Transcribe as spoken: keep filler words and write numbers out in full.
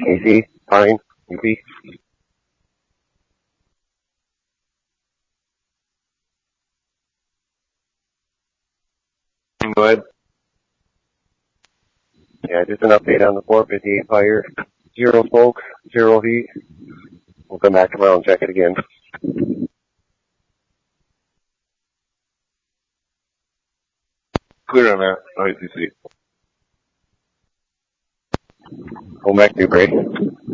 A C, fine, U P. Go ahead. Yeah, just an update on the four fifty-eight fire. Zero smoke, zero heat. We'll come back tomorrow and check it again. Clear on that. O A C C. Home back, Newbury.